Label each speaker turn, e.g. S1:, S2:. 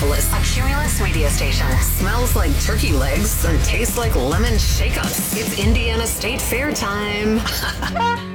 S1: Angeles.
S2: A Cumulus radio station.
S1: Smells like turkey legs and tastes like lemon shake-ups. It's Indiana State Fair time.